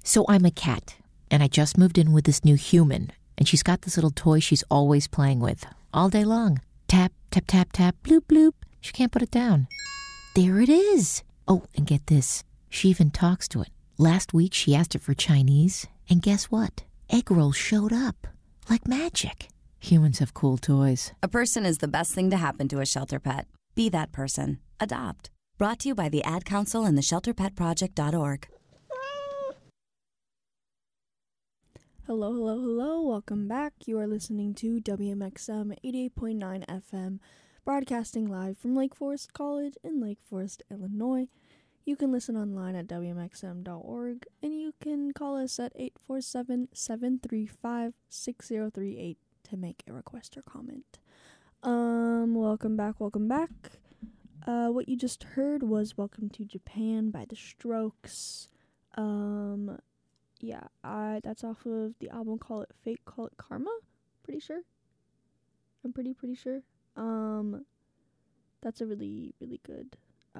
So I'm a cat, and I just moved in with this new human, and she's got this little toy she's always playing with, all day long. Tap, tap, tap, tap, bloop, bloop. She can't put it down. There it is. Oh, and get this. She even talks to it. Last week, she asked it for Chinese, and guess what? Egg rolls showed up. Like magic. Humans have cool toys. A person is the best thing to happen to a shelter pet. Be that person. Adopt. Brought to you by the Ad Council and the ShelterPetProject.org. Hello, hello, hello. Welcome back. You are listening to WMXM 88.9 FM, broadcasting live from Lake Forest College in Lake Forest, Illinois. You can listen online at WMXM.org, and you can call us at 847-735-6038 to make a request or comment. Welcome back. What you just heard was Welcome to Japan by The Strokes. That's off of the album Call It Fate, Call It Karma. Pretty sure. I'm pretty sure. That's a really, really good,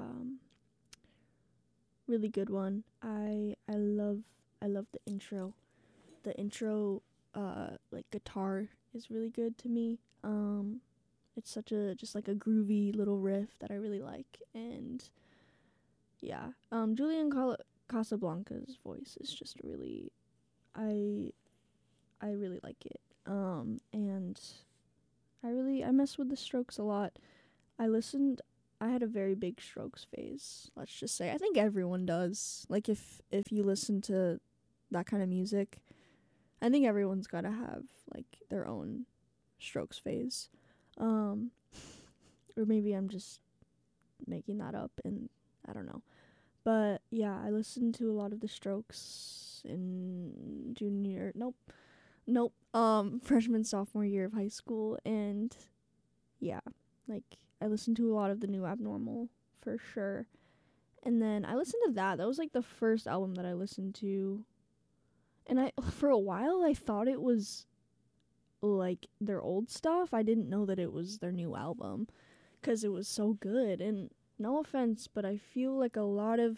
really good one. I love the intro. The intro, guitar is really good to me. It's just like a groovy little riff that I really like. And yeah, Julian Casablanca's voice is just really, I really like it. And I mess with the Strokes a lot. I had a very big Strokes phase, let's just say. I think everyone does. Like, if you listen to that kind of music, I think everyone's gotta have, like, their own Strokes phase. Or maybe I'm just making that up, and I don't know. But yeah, I listened to a lot of the Strokes in freshman, sophomore year of high school, and yeah, like, I listened to a lot of the New Abnormal for sure. And then I listened to that. That was like the first album that I listened to. And for a while I thought it was like their old stuff. I didn't know that it was their new album because it was so good. And no offense, but I feel like a lot of,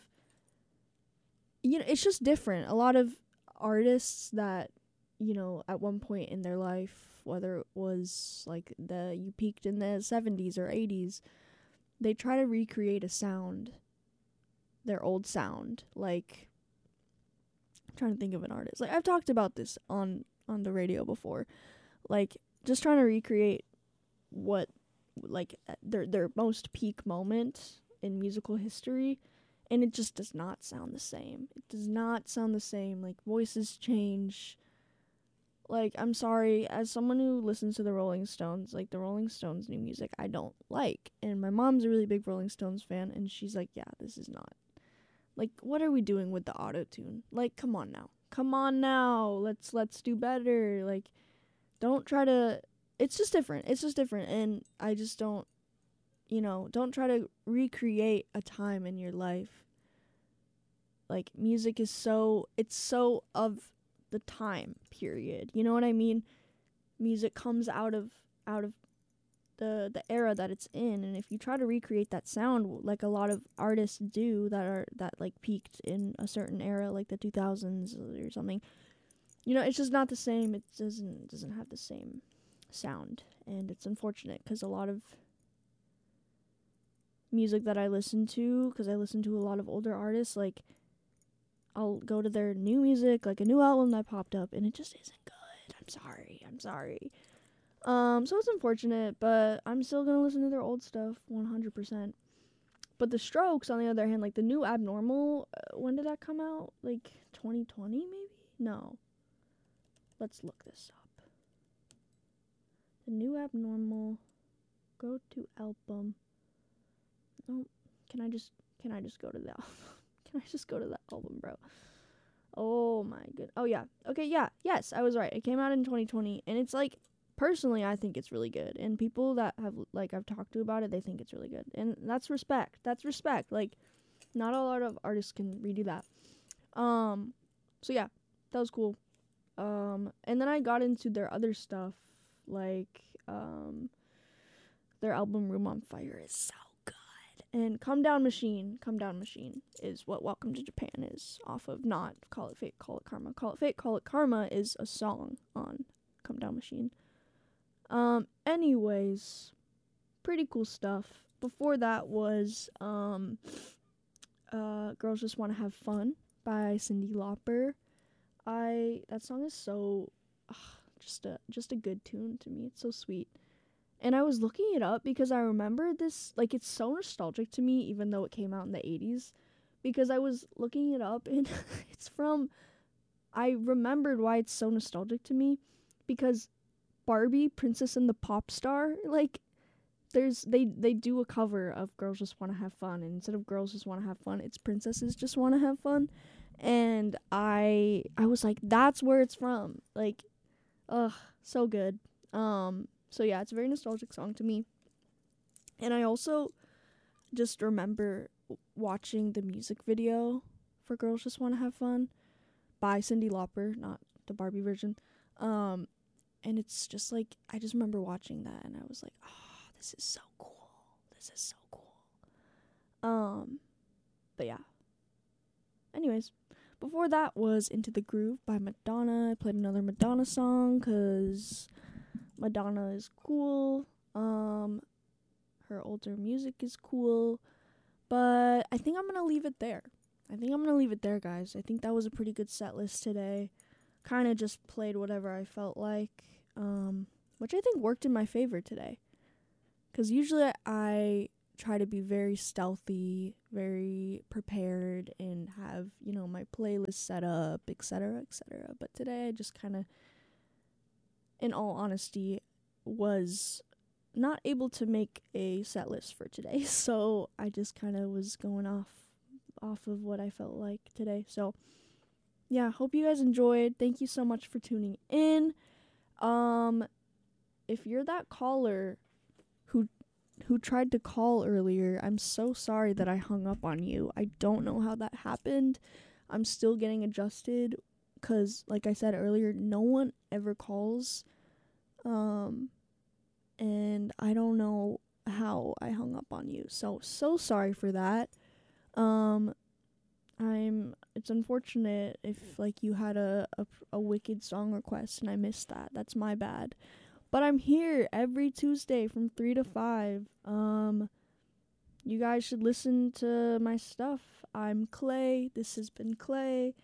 it's just different. A lot of artists that, at one point in their life, whether it was like you peaked in the 70s or 80s, they try to recreate a sound, their old sound. Like, I'm trying to think of an artist. Like, I've talked about this on the radio before. Like, just trying to recreate what, like, their most peak moment in musical history, and it just does not sound the same. It does not sound the same. Like, voices change. Like, I'm sorry, as someone who listens to the Rolling Stones, like, the Rolling Stones' new music I don't like. And my mom's a really big Rolling Stones fan, and she's like, yeah, this is not. Like, what are we doing with the auto-tune? Like, come on now. Let's do better. Like, don't try to... It's just different. And I just don't, don't try to recreate a time in your life. Like, music is it's so of the time period. You know what I mean? Music comes out of the era that it's in, and if you try to recreate that sound like a lot of artists do that like peaked in a certain era, like the 2000s or something, it's just not the same. It doesn't have the same sound, and it's unfortunate because a lot of music that I listen to, because I listen to a lot of older artists, like, I'll go to their new music, like a new album that popped up, and it just isn't good. I'm sorry. So it's unfortunate, but I'm still gonna listen to their old stuff 100%. But the Strokes, on the other hand, like the New Abnormal, when did that come out? Like 2020 maybe? No. Let's look this up. The New Abnormal, go to album. Oh, can I just go to that? Can I just go to that album, bro? Oh my good. Oh yeah. Okay, yeah. Yes, I was right. It came out in 2020, and it's like, personally, I think it's really good. And people that have, like, I've talked to about it, they think it's really good. And that's respect. Like, not a lot of artists can redo that. So yeah, that was cool. And then I got into their other stuff, like, their album Room on Fire is so good. And Come Down Machine is what Welcome to Japan is off of, not Call It Fate, Call It Karma. Call It Fate, Call It Karma is a song on Come Down Machine. Anyways, pretty cool stuff. Before that was Girls Just Want to Have Fun by Cyndi Lauper. That song is so just a good tune to me. It's so sweet. And I was looking it up because I remember this, like, it's so nostalgic to me, even though it came out in the 80s, because I was looking it up, and I remembered why it's so nostalgic to me, because Barbie, Princess and the Pop Star, like, they do a cover of Girls Just Want to Have Fun, and instead of Girls Just Want to Have Fun, it's Princesses Just Want to Have Fun, and I was like, that's where it's from, like, so good. So yeah, it's a very nostalgic song to me. And I also just remember watching the music video for Girls Just Want to Have Fun by Cyndi Lauper, not the Barbie version. And it's just like, I just remember watching that and I was like, oh, this is so cool. This is so cool. But yeah. Anyways, before that was Into the Groove by Madonna. I played another Madonna song because Madonna is cool. Her older music is cool. But I think I'm going to leave it there. Guys. I think that was a pretty good set list today. Kind of just played whatever I felt like, which I think worked in my favor today. Because usually I try to be very stealthy, very prepared, and have, my playlist set up, etc., etc. But today I just kind of, in all honesty, was not able to make a set list for today. So I just kind of was going off of what I felt like today. So yeah, hope you guys enjoyed. Thank you so much for tuning in. If you're that caller who tried to call earlier, I'm so sorry that I hung up on you. I don't know how that happened. I'm still getting adjusted because, like I said earlier, no one ever calls. And I don't know how I hung up on you. So sorry for that. It's unfortunate if, like, you had a Wicked song request and I missed that. That's my bad. But I'm here every Tuesday from 3 to 5. You guys should listen to my stuff. I'm Clay. This has been Clay.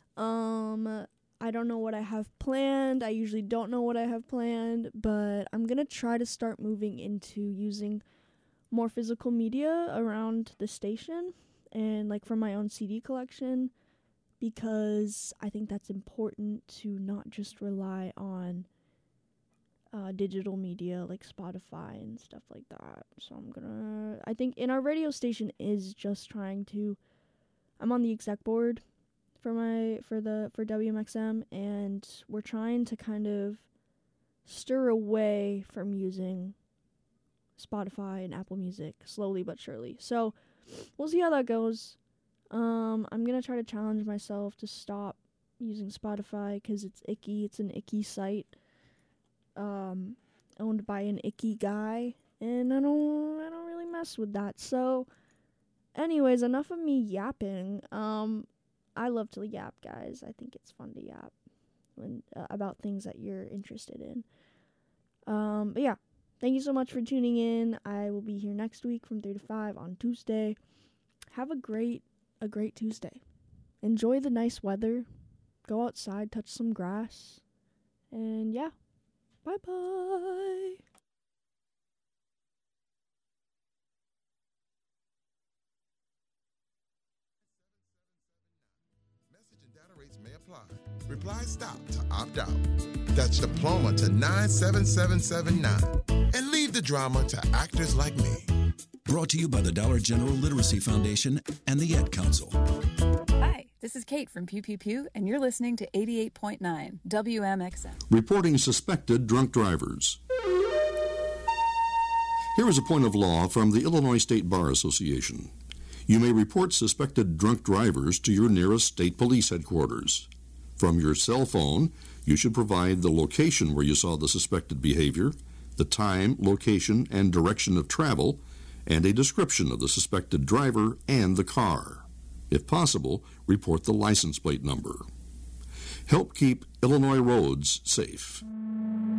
I don't know what I have planned. I usually don't know what I have planned, but I'm going to try to start moving into using more physical media around the station and, like, for my own CD collection, because I think that's important to not just rely on digital media like Spotify and stuff like that. So I think in our radio station is just trying to, I'm on the exec board for WMXM, and we're trying to kind of stir away from using Spotify and Apple Music slowly but surely. So we'll see how that goes. I'm gonna try to challenge myself to stop using Spotify because it's icky. It's an icky site, owned by an icky guy, and I don't really mess with that. So, anyways, enough of me yapping. I love to yap, guys. I think it's fun to yap when about things that you're interested in. But yeah, thank you so much for tuning in. I will be here next week from 3 to 5 on Tuesday. Have a great Tuesday. Enjoy the nice weather. Go outside, touch some grass. And yeah, bye-bye. Message and data rates may apply. Reply STOP to opt out. That's diploma to 97779. And leave the drama to actors like me. Brought to you by the Dollar General Literacy Foundation and the Ed Council. Hi, this is Kate from Pew Pew Pew, and you're listening to 88.9 WMXM. Reporting suspected drunk drivers. Here is a point of law from the Illinois State Bar Association. You may report suspected drunk drivers to your nearest state police headquarters. From your cell phone, you should provide the location where you saw the suspected behavior, the time, location, and direction of travel, and a description of the suspected driver and the car. If possible, report the license plate number. Help keep Illinois roads safe.